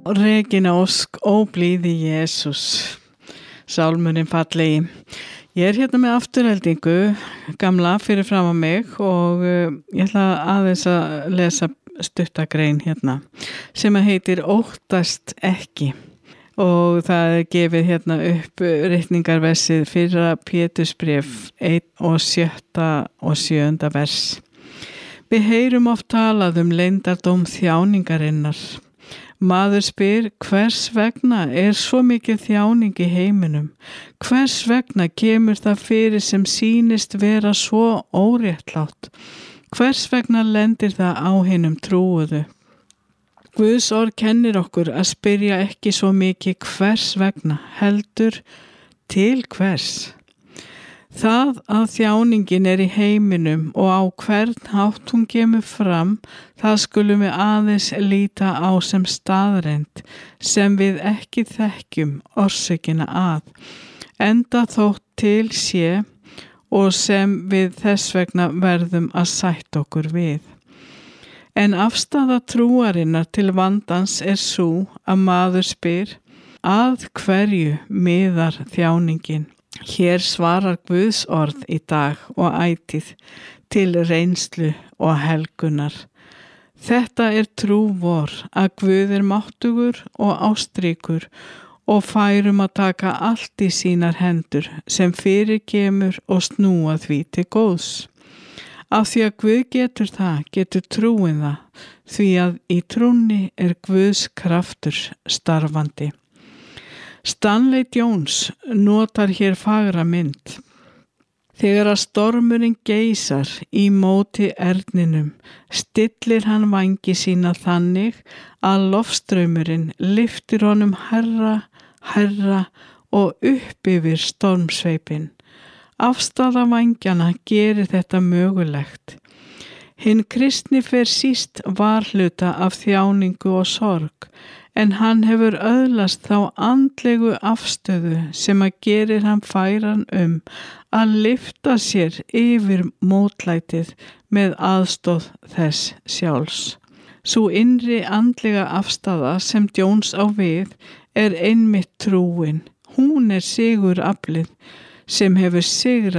Regina Ósk, ó blíði Jesús, sálmurinn fallegi. Ég hérna með afturheldingu, gamla fyrir fram á mig og ég ætla aðeins að lesa stuttagrein hérna sem heitir Óttast ekki og það er gefið hérna upp ritningarversið fyrra Pétursbréf 1 og 7. og 7. vers. Við heyrum oft talað leyndardóm þjáningarinnar. Maður spyr, hvers vegna er svo mikið þjáning í heiminum? Hvers vegna kemur það fyrir sem sýnist vera svo óréttlátt? Hvers vegna lendir það á hinum trúuðu? Guðs orð kennir okkur að spyrja ekki svo mikið hvers vegna, heldur til hvers. Það að þjáningin er í heiminum og á hvern hátt hún kemur fram, það skulum við aðeins líta á sem staðreynd sem við ekki þekkjum orsökina að, enda þótt til sé og sem við þess vegna verðum að sætta okkur við. En afstaða trúarinnar til vandans er sú að maður spyr, að hverju miðar þjáningin? Hér svarar Guðs orð í dag og ætíð til reynslu og helgunar. Þetta er trú vor að Guð er máttugur og ástríkur og færum að taka allt í sínar hendur sem fyrir kemur og snúa því til góðs. Af því að Guð getur það, getur trúin það, því að í trúnni er Guðs kraftur starfandi. Stanley Jones notar hér fagra mynd. Þegar að stormurinn geysar í móti erninum, stillir hann vængi sína þannig að loftstraumurinn lyftir honum hærra og upp yfir stormsveipinn. Afstaða vængjana gerir þetta mögulegt. Hinn kristni fer síst varhluta af þjáningu og sorg, en hann hefur öðlast þá andlegu afstöðu sem að gerir hann færan að lyfta sér yfir mótlætið með aðstoð þess sjálfs. Sú innri andlega afstaða sem Jones á við er einmitt trúin. Hún er siguraflið sem hefur sigrað